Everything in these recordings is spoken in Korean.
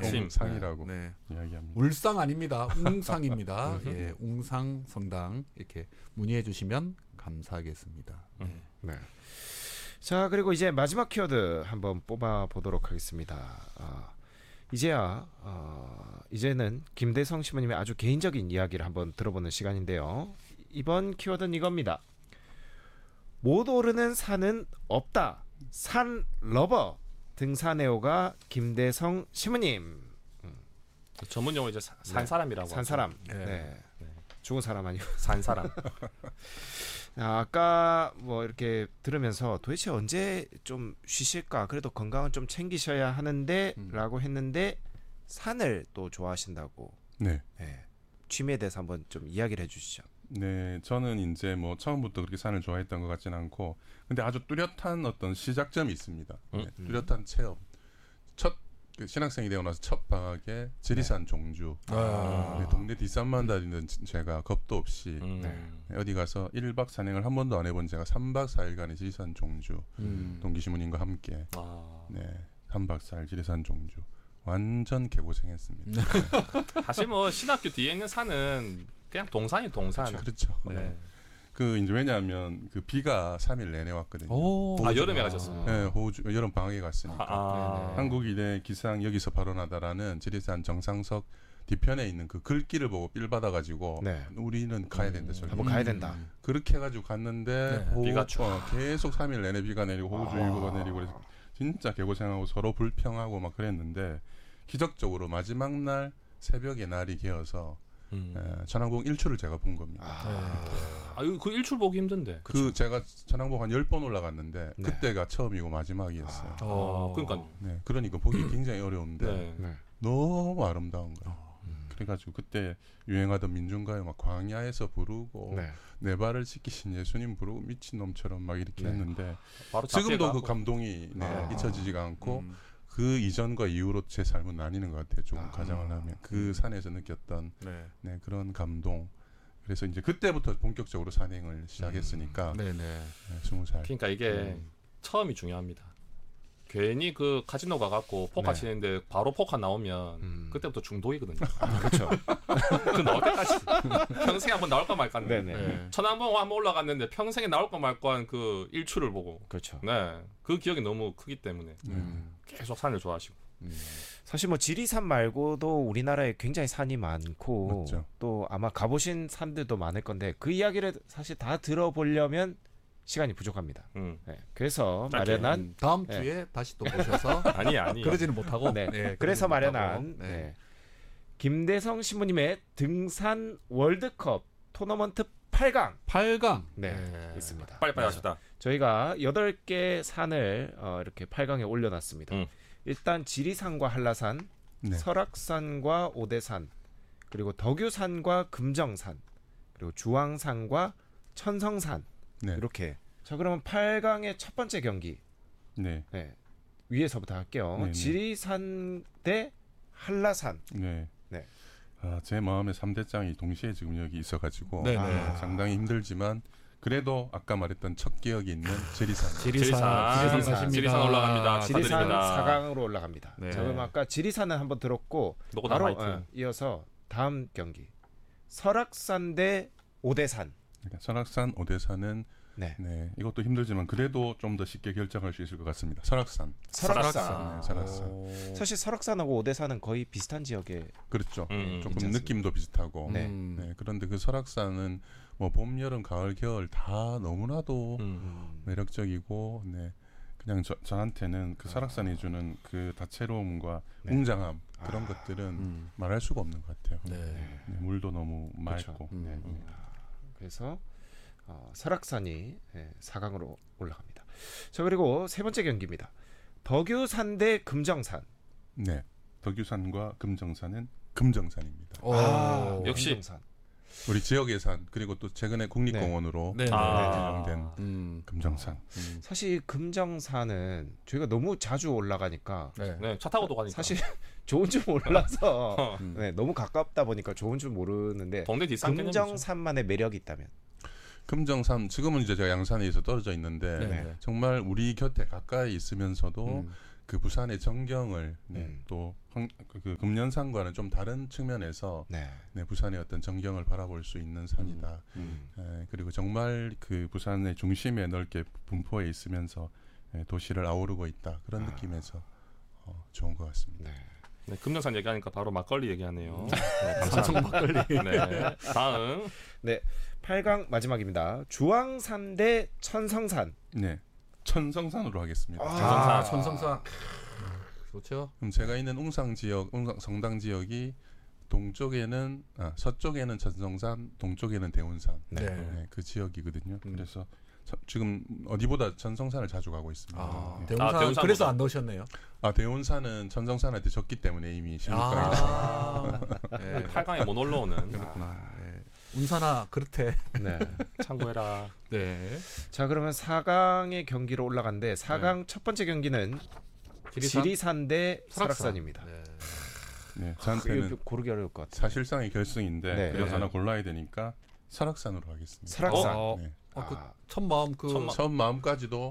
상이라고 이야기합니다. 울상 아닙니다. 웅상입니다. 예, 웅상 성당 이렇게 문의해 주시면 감사하겠습니다. 네. 자, 그리고 이제 마지막 키워드 한번 뽑아 보도록 하겠습니다. 이제는 김대성 신부님의 아주 개인적인 이야기를 한번 들어보는 시간인데요. 이번 키워드는 이겁니다. 못 오르는 산은 없다. 산 러버 등산애호가 김대성 신부님. 전문 용어 이제 산 사람이라고. 산 사람. 네. 죽은 사람 아니고 산 사람. 아까 뭐 이렇게 들으면서 도대체 언제 좀 쉬실까? 그래도 건강은 좀 챙기셔야 하는데라고 했는데 산을 또 좋아하신다고. 네. 취미에 대해서 한번 좀 이야기를 해주시죠. 네, 저는 이제 뭐 처음부터 그렇게 산을 좋아했던 것 같지는 않고, 근데 아주 뚜렷한 어떤 시작점이 있습니다. 뚜렷한 체험. 그 신학생이 되고 나서 첫 방학에 지리산 종주. 동네 뒷산만 다니는 제가 겁도 없이 어디 가서 1박 산행을 한 번도 안 해본 제가 3박 4일간의 지리산 종주. 동기 시모님과 함께 3박 4일 지리산 종주. 완전 개고생했습니다. 사실 뭐 신학교 뒤에 있는 산은 그냥 동산이 동산. 그렇죠. 네. 그 이제 왜냐하면 그 비가 3일 내내 왔거든요. 여름에 가셨어요. 네, 호주 여름 방학에 갔으니까. 한국인의 기상 여기서 발언하다라는 지리산 정상석 뒤편에 있는 그 글귀를 보고 삘 받아가지고 우리는 가야 된다. 한번 가야 된다. 그렇게 해가지고 갔는데 비가 계속 3일 내내 비가 내리고 호우주의보가 내리고 그래서 진짜 개고생하고 서로 불평하고 막 그랬는데 기적적으로 마지막 날 새벽에 날이 개어서 천왕봉 일출을 제가 본 겁니다. 그 일출 보기 힘든데. 제가 천왕봉 한 10번 올라갔는데 그때가 처음이고 마지막이었어요. 그러니까. 네, 그러니까 보기 굉장히 어려운데 너무 아름다운 거예요. 그래가지고 그때 유행하던 민중가요 막 광야에서 부르고 내 발을 지키신 예수님 부르고 미친놈처럼 막 이렇게 했는데 지금도 그 감동이 잊혀지지가 않고 그 이전과 이후로 제 삶은 나뉘는 것 같아요. 조금 가정을 하면 그 산에서 느꼈던 그런 감동. 그래서 이제 그때부터 본격적으로 산행을 시작했으니까 20살. 그러니까 이게 처음이 중요합니다. 괜히 그 카지노 가갖고 포카 치는데 바로 포카 나오면 그때부터 중독이거든요. 그렇죠. 그 나올 때까지 평생에 한번 나올까 말까 하는데 천왕봉 한번 올라갔는데 평생에 나올까 말까 한 그 일출을 보고 그렇죠. 그 기억이 너무 크기 때문에 계속 산을 좋아하시고 사실 뭐 지리산 말고도 우리나라에 굉장히 산이 많고 맞죠. 또 아마 가보신 산들도 많을 건데 그 이야기를 사실 다 들어보려면 시간이 부족합니다. 그래서 마련한 다음 주에 다시 또 보셔서 아니 그러지는 못하고 그래서 마련한 김대성 신부님의 등산 월드컵 토너먼트 8강 있습니다. 빨리 하시다. 저희가 8개 산을 이렇게 8강에 올려놨습니다. 일단 지리산과 한라산, 설악산과 오대산, 그리고 덕유산과 금정산, 그리고 주황산과 천성산 이렇게. 자, 그러면 8강의 첫 번째 경기 위에서부터 할게요. 지리산 대 한라산. 제 마음에 3대장이 동시에 지금 여기 있어가지고 상당히 힘들지만 그래도 아까 말했던 첫 기억이 있는 지리산 올라갑니다. 지리산 축하드립니다. 4강으로 올라갑니다. 자, 그럼 아까 지리산은 한번 들었고 바로 이어서 다음 경기 설악산 대 오대산. 설악산, 오대산은 이것도 힘들지만 그래도 좀 더 쉽게 결정할 수 있을 것 같습니다. 설악산. 사실 설악산하고 오대산은 거의 비슷한 지역에 그렇죠. 조금 느낌도 비슷하고. 그런데 그 설악산은 뭐 봄, 여름, 가을, 겨울 다 너무나도 매력적이고, 그냥 저한테는 그 설악산이 주는 그 다채로움과 웅장함 그런 것들은 말할 수가 없는 것 같아요. 물도 너무 맑고. 그래서 설악산이 4강으로 올라갑니다. 자, 그리고 세 번째 경기입니다. 덕유산 대 금정산. 덕유산과 금정산은 금정산입니다. 역시 금정산. 우리 지역의 산 그리고 또 최근에 국립공원으로 지정된 금정산. 사실 금정산은 저희가 너무 자주 올라가니까 차 타고도 가니까 사실 좋은 줄 몰라서 너무 가깝다 보니까 좋은 줄 모르는데 동네 뒷산 금정산만의 매력이 있다면 금정산 지금은 이제 제가 양산에 있어 떨어져 있는데 정말 우리 곁에 가까이 있으면서도 그 부산의 전경을 또 그 금년산과는 좀 다른 측면에서 네. 네, 부산의 어떤 전경을 바라볼 수 있는 산이다. 그리고 정말 그 부산의 중심에 넓게 분포해 있으면서 도시를 아우르고 있다. 그런 느낌에서 좋은 것 같습니다. 네. 네, 금정산 얘기하니까 바로 막걸리 얘기하네요. 네, 산청 막걸리. 네, 다음 네. 8강 마지막입니다. 주황산 대 천성산. 네, 천성산으로 하겠습니다. 천성산. 좋죠. 그럼 제가 있는 웅상 지역, 웅상 성당 지역이 동쪽에는 서쪽에는 천성산, 동쪽에는 대운산. 네. 네, 그 지역이거든요. 그래서 지금 어디보다 천성산을 자주 가고 있습니다. 네. 대운산 대운산보다. 그래서 안 넣으셨네요. 대운산은 천성산한테 졌기 때문에 이미 16강에 네. 8강에 못 올라오는. 네. 운산아 그렇대. 네. 참고해라. 네. 자, 그러면 4강의 경기로 올라간데 4강 첫 번째 경기는 지리산 대 설악산입니다. 네. 네, 저한테는 고르기 어려울 것 같아요. 사실상의 결승인데 네. 그래서 네. 하나 골라야 되니까 설악산으로 하겠습니다. 설악산. 네. 첫 마음 처음 마음까지도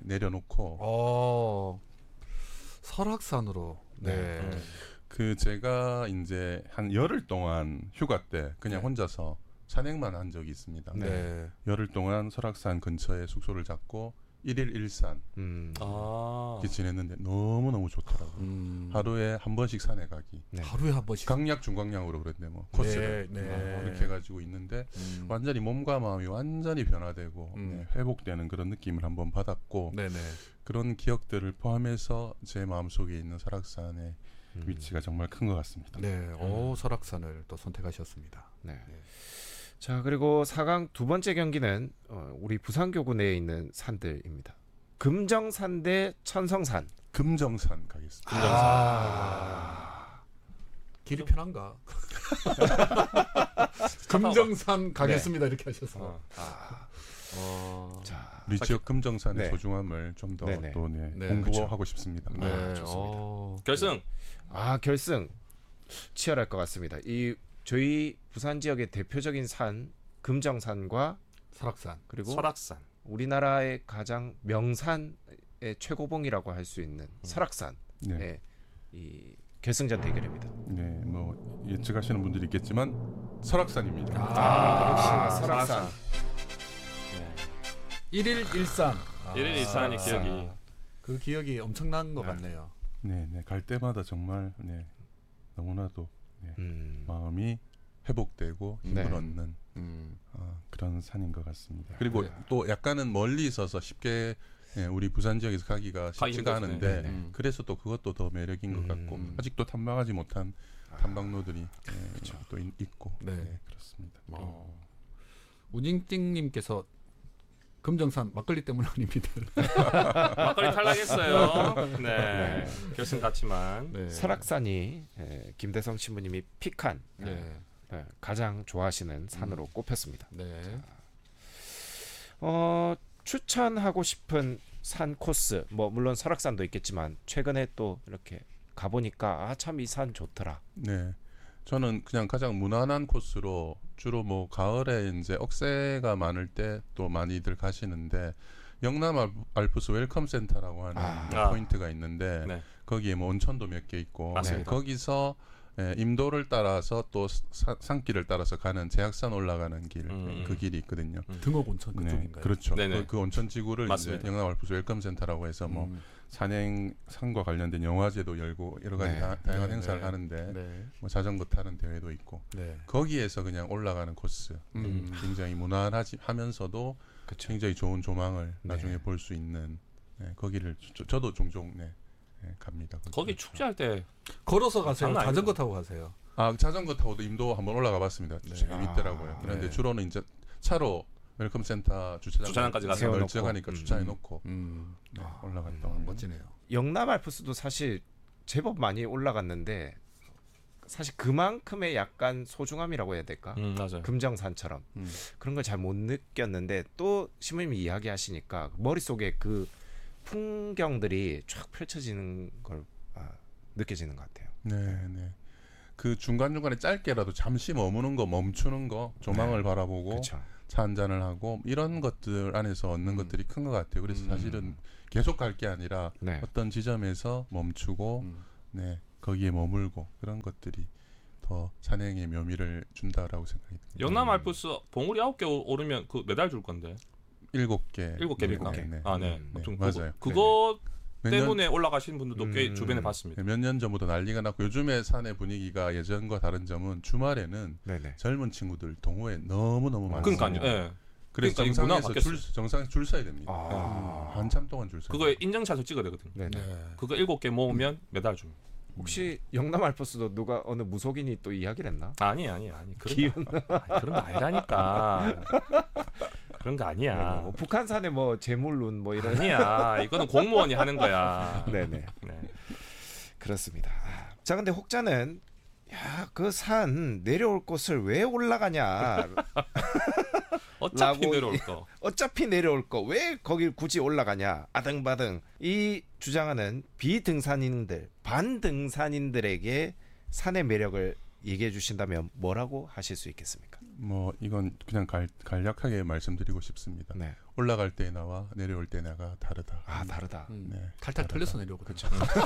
내려놓고 설악산으로. 네. 그 제가 이제 한 열흘 동안 휴가 때 그냥 네. 혼자서 산행만 한 적이 있습니다. 네. 열흘 동안 설악산 근처에 숙소를 잡고 1일 1산 이렇게 지냈는데 너무너무 좋더라고요. 하루에 한 번씩 산에 가기. 네. 하루에 한 번씩. 강약 중강량으로 그랬는데 뭐 코스를 네. 이렇게 해가지고 있는데 완전히 몸과 마음이 완전히 변화되고 회복되는 그런 느낌을 한번 받았고 네네. 그런 기억들을 포함해서 제 마음속에 있는 설악산의 위치가 정말 큰 것 같습니다. 네. 설악산을 또 선택하셨습니다. 네. 자, 그리고 4강 두 번째 경기는 우리 부산교구 내에 있는 산들입니다. 금정산 대 천성산. 금정산 가겠습니다. 길이 편한가? 금정산 가겠습니다. 이렇게 하셔서. 자, 우리 지역 금정산의 네. 소중함을 좀 더 네네. 또 네, 공부하고 싶습니다. 네. 좋습니다. 결승. 결승 치열할 것 같습니다. 이 저희 부산 지역의 대표적인 산 금정산과 설악산. 그리고 설악산. 우리나라의 가장 명산의 최고봉이라고 할 수 있는 설악산. 네. 네. 이 결승전 대결입니다. 네, 뭐 예측하시는 분들이 있겠지만 설악산입니다. 역시 설악산. 네. 1일 1산. 1일 1산의 기억이. 그 기억이 엄청난 것 같네요. 네, 갈 때마다 정말 너무나도 마음이 회복되고 힘을 네. 얻는 그런 산인 것 같습니다. 그리고 또 약간은 멀리 있어서 쉽게 우리 부산 지역에서 가기가 쉽지가 않은데 그래서 또 그것도 더 매력인 것 같고 아직도 탐방하지 못한 탐방로들이 또 있고 그렇습니다. 운잉띵님께서 금정산 막걸리 때문 아닙니다. 막걸리 탈락했어요. 네. 결승 갔지만. 네. 설악산이 김대성 신부님이 픽한 가장 좋아하시는 산으로 꼽혔습니다. 네. 추천하고 싶은 산 코스, 뭐 물론 설악산도 있겠지만 최근에 또 이렇게 가보니까 참 이 산 좋더라. 네, 저는 그냥 가장 무난한 코스로 주로 뭐 가을에 이제 억새가 많을 때 또 많이들 가시는데 영남 알프스 웰컴 센터라고 하는 포인트가 있는데 거기에 뭐 온천도 몇 개 있고 거기서 임도를 따라서 또 산길을 따라서 가는 제약산 올라가는 길, 그 길이 있거든요. 등옥 온천 그쪽인가요? 그렇죠. 그 온천 지구를 이제 영남 알프스 웰컴 센터라고 해서 뭐 산과 관련된 영화제도 열고 여러 가지 다양한 행사를 하는데 뭐 자전거 타는 대회도 있고 거기에서 그냥 올라가는 코스 굉장히 무난하면서도 굉장히 좋은 조망을 나중에 볼 수 있는 거기를 저도 종종 갑니다. 거기 축제할 때 걸어서 가세요? 장난 자전거 아니다. 타고 가세요? 자전거 타고도 임도 한번 올라가 봤습니다. 재밌더라고요. 그런데 주로는 이제 차로 웰컴 센터 주차장까지 가서 널찍하니까 주차해 놓고 올라갔다 옵니다. 멋지네요. 영남 알프스도 사실 제법 많이 올라갔는데 사실 그만큼의 약간 소중함이라고 해야 될까? 맞아요. 금정산처럼 그런 걸 잘 못 느꼈는데 또 신부님이 이야기하시니까 머릿속에 그 풍경들이 쫙 펼쳐지는 걸 느껴지는 것 같아요. 네. 그 중간중간에 짧게라도 잠시 머무는 거, 멈추는 거, 조망을 바라보고 그쵸. 차 한 잔을 하고 이런 것들 안에서 얻는 것들이 큰 것 같아요. 그래서 사실은 계속 갈 게 아니라 네. 어떤 지점에서 멈추고 네, 거기에 머물고 그런 것들이 더 산행의 묘미를 준다라고 생각이 듭니다. 영남 알프스 봉우리 9개 오르면 그 메달 줄 건데. 7개. 7개. 네. 아, 네. 네, 아무튼 맞아요. 그거 몇 때문에 올라가시는 분들도 꽤 주변에 네, 봤습니다. 몇 년 전부터 난리가 났고 요즘에 산의 분위기가 예전과 다른 점은 주말에는 네네. 젊은 친구들 동호회 너무너무 많아요. 그러니까요. 예. 그래서 그러니까 이 문화가 정상에서 바뀌었어요. 정상에 줄 서야 됩니다. 한참 동안 줄 서야 그거에 돼요. 인증샷을 찍어야 되거든요. 네네. 그거 7개 모으면 메달 줍니다. 혹시 영남 알프스도 누가 어느 무속인이 또 이야기를 했나? 아니. 그런 거 아니라니까. 그런 거 네네. 아니야. 뭐 북한산에 뭐 재물룬 뭐 이런. 아니야. 이거는 공무원이 하는 거야. 네네. 네. 그렇습니다. 자, 근데 혹자는 야, 그 산 내려올 곳을 왜 올라가냐? 어차피 라고 내려올 거. 어차피 내려올 거 왜 거길 굳이 올라가냐? 아등바등. 이 주장하는 비등산인들, 반등산인들에게 산의 매력을 얘기해 주신다면 뭐라고 하실 수 있겠습니까? 뭐 이건 그냥 간략하게 말씀드리고 싶습니다. 네. 올라갈 때 나와 내려올 때 나가 다르다. 아, 다르다. 네, 탈탈 털려서 내려오거든요.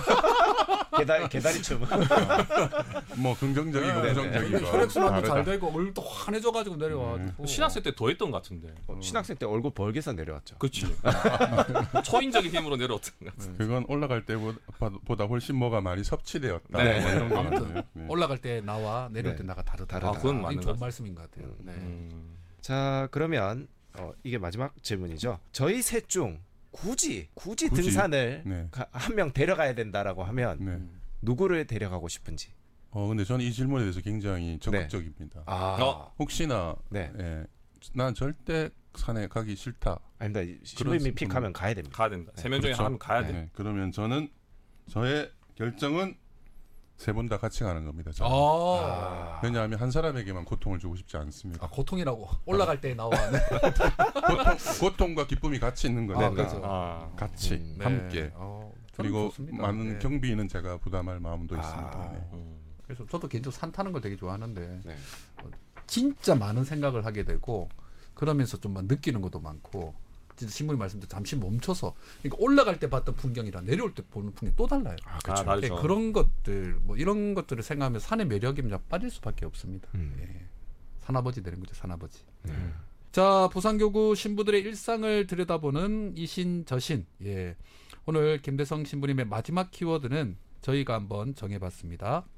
계다리춤. 뭐 긍정적이고 네, 부정적이고 혈액순환도 다르다. 잘 되고 얼굴도 환해져가지고 내려와가지고 신학생 때 더 했던 것 같은데. 신학생 때 얼굴 벌게서 내려왔죠. 그렇지. 초인적인 힘으로 내려왔던 것 같은데. 그건 올라갈 때보다 훨씬 뭐가 많이 섭취되었다. 네. 뭐 이런 거 아무튼 같아요. 네. 올라갈 때 나와 내려올 네. 때 나가 다르다. 다르다. 아, 그건 맞는 좋은 것 말씀인 것 같아요. 네. 자, 그러면 이게 마지막 질문이죠. 저희 셋 중 굳이 굳이? 등산을 네. 한 명 데려가야 된다라고 하면 네. 누구를 데려가고 싶은지. 근데 저는 이 질문에 대해서 굉장히 적극적입니다. 혹시나 네. 난 절대 산에 가기 싫다. 아닙니다. 신부님이 픽하면 가야 됩니다. 가야 된다. 3명 중에 그렇죠? 한 명 가야 돼. 네. 그러면 저는 저의 결정은 세 분 다 같이 가는 겁니다. 저는. 왜냐하면 한 사람에게만 고통을 주고 싶지 않습니다. 고통이라고 올라갈 때 나와. 네. 고통과 기쁨이 같이 있는 거니까 그렇죠. 같이 네. 함께 그리고 좋습니다. 많은 네. 경비는 제가 부담할 마음도 있습니다. 네. 그래서 저도 개인적으로 산 타는 걸 되게 좋아하는데 네. 진짜 많은 생각을 하게 되고 그러면서 좀 느끼는 것도 많고 진짜 신부님 말씀대로 잠시 멈춰서 그러니까 올라갈 때 봤던 풍경이랑 내려올 때 보는 풍경이 또 달라요. 그렇죠. 다르죠. 그런 것들 뭐 이런 것들을 생각하면 산의 매력이 그냥 빠질 수밖에 없습니다. 예. 산아버지 되는 거죠, 산아버지. 자, 부산교구 신부들의 일상을 들여다보는 이신저신. 예. 오늘 김대성 신부님의 마지막 키워드는 저희가 한번 정해봤습니다.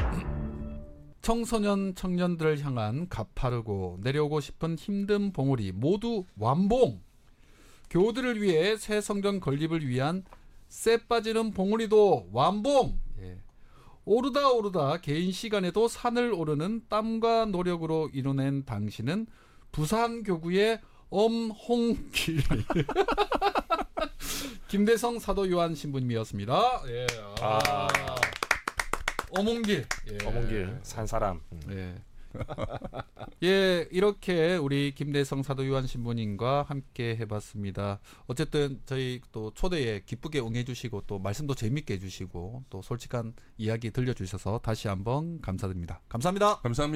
청소년 청년들을 향한 가파르고 내려오고 싶은 힘든 봉우리 모두 완봉. 교우들을 위해 새 성전 건립을 위한 쎄 빠지는 봉우리도 완봉. 예. 오르다 개인 시간에도 산을 오르는 땀과 노력으로 이뤄낸 당신은 부산교구의 엄홍길. 김대성 사도 요한 신부님이었습니다. 예. 어몽길. 예. 어몽길 산 사람. 예. 예, 이렇게 우리 김대성 사도 요한 신부님과 함께 해봤습니다. 어쨌든 저희 또 초대에 기쁘게 응해주시고 또 말씀도 재밌게 해주시고 또 솔직한 이야기 들려주셔서 다시 한번 감사드립니다. 감사합니다. 감사합니다.